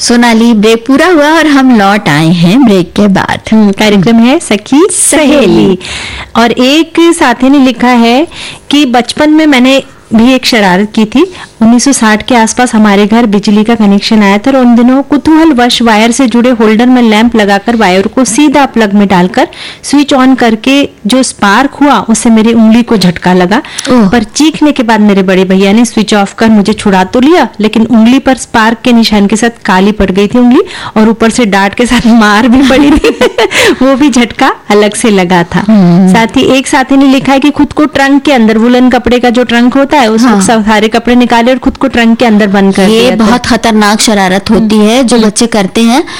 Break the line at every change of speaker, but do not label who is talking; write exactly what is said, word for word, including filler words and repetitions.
Sonali, break पूरा हुआ और हम लौट आए हैं ब्रेक के बाद।
कार्यक्रम है सखी सहेली। और एक साथी ने लिखा है कि बचपन में मैंने भी एक शरारत की थी। उन्नीस सौ साठ के आसपास हमारे घर बिजली का कनेक्शन आया था और उन दिनों कुतूहलवश वायर से जुड़े होल्डर में लैंप लगाकर वायर को सीधा प्लग में डालकर स्विच ऑन करके जो स्पार्क हुआ उससे मेरी उंगली को झटका लगा। पर चीखने के बाद मेरे बड़े भैया ने स्विच ऑफ कर मुझे छुड़ा तो लिया, लेकिन उंगली पर स्पार्क के निशान के साथ काली पड़ गई थी उंगली और ऊपर से डांट के साथ मार भी पड़ी थी। वो भी झटका अलग से लगा था। साथ ही एक साथी ने लिखा है कि खुद को ट्रंक के अंदर, वुलन कपड़े का जो ट्रंक होता है उसमें हाँ। सारे कपड़े निकाले और खुद को ट्रंक के अंदर बंद कर दिया।
ये बहुत खतरनाक शरारत होती है जो बच्चे करते हैं।